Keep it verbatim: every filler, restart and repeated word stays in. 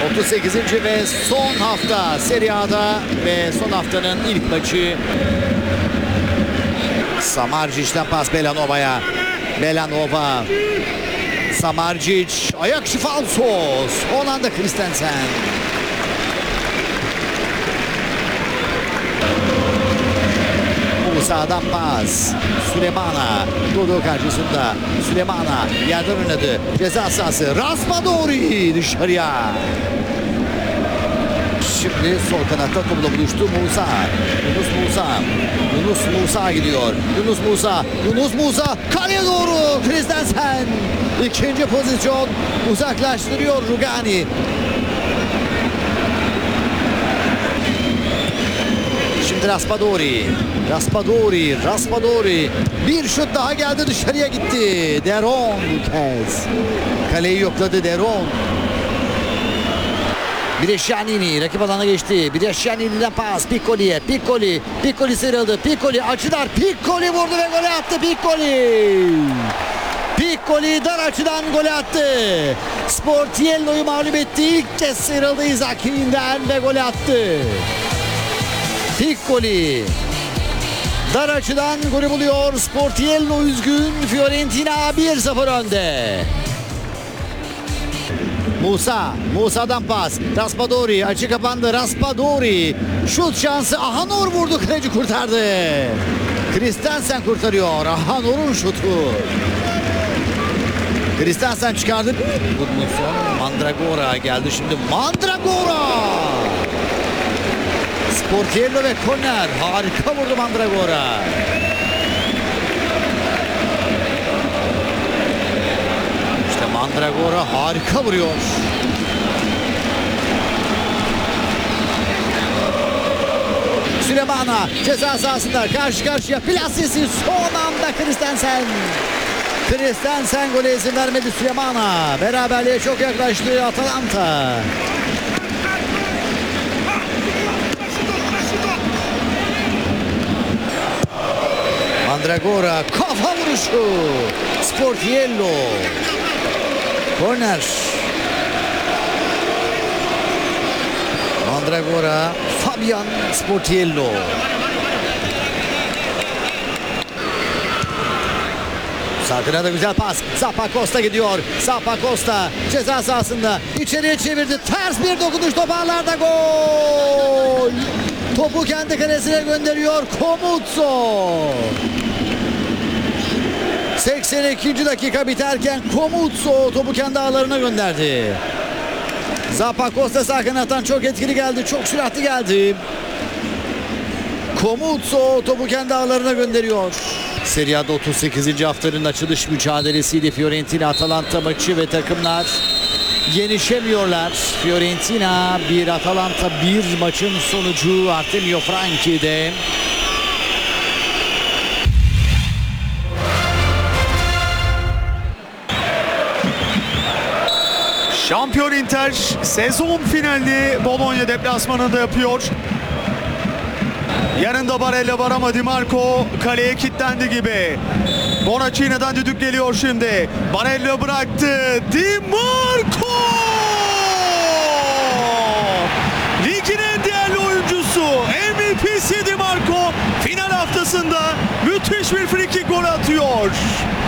otuz sekizinci ve son hafta Serie A'da ve son haftanın ilk maçı. Samardzic'den pas Belanova'ya. Belanova. Samardzic. Ayak içi falsos. Hollanda Christensen. Musa'dan pas. Sülemana. Dodo karşısında. Sülemana yerden oynadı. Ceza sahası. Raspadori dışarıya. Şimdi sol kanatta topla buluştu Musa. Yunus Musa. Yunus Musa gidiyor. Yunus Musa. Yunus Musa kaleye doğru. Christensen. İkinci pozisyon. Uzaklaştırıyor Rugani. Şimdi Raspadori. Raspadori. Raspadori. Bir şut daha geldi, dışarıya gitti. Deron bu kez. Kaleyi yokladı Deron. Birescianini rakip alana geçti. Birescianini'den pas Piccoli'ye. Piccoli. Piccoli sıyrıldı. Piccoli açıdan. Piccoli vurdu ve gol attı. Piccoli. Piccoli dar açıdan gol attı. Sportiello'yu mağlup etti. İlk kez sıyrıldı Izakhi'nden ve gol attı. Piccoli. Dar açıdan golü buluyor. Sportiello üzgün. Fiorentina bir sıfır önde. Musa, Musa'dan pas. Raspadori açı kapandı. Raspadori şut şansı. Ahanor vurdu, kaleci kurtardı. Christensen kurtarıyor. Ahanor'un şutu. Christensen çıkardı. Mandragora geldi şimdi. Mandragora. Sportiello ve korner. Harika vurdu Mandragora. Mandragora harika vuruyor. Sülemana ceza sahasında karşı karşıya. Plasisi son anda Christensen. Christensen gole izin vermedi Sülemana. Beraberliğe çok yaklaştı Atalanta. Mandragora kafa vuruşu. Sportiello. Korner. Mandragora, Fabian Sportiello. Sağ da güzel pas. Zappacosta gidiyor. Zappacosta ceza sahasında içeriye çevirdi. Ters bir dokunuş, toparlarda gol. Topu kendi kalesine gönderiyor Komutso. seksen ikinci dakika biterken Komutso topu kendi ağlarına gönderdi. Zappacosta sağ kanattan çok etkili geldi. Çok süratli geldi. Komutso topu kendi ağlarına gönderiyor. Serie A'da otuz sekizinci haftanın açılış mücadelesiydi. Fiorentina Atalanta maçı ve takımlar yenişemiyorlar. Fiorentina bir, Atalanta bir, maçın sonucu Artemio Franchi'de. Şampiyon Inter sezon finalini Bologna deplasmanında yapıyor. Yanında Barella var ama Di Marco kaleye kilitlendi gibi. Bonaccini'den düdük geliyor şimdi. Barella bıraktı. Di Marco! Ligin en değerli oyuncusu, M V P'si Di Marco final haftasında müthiş bir free kick gol atıyor.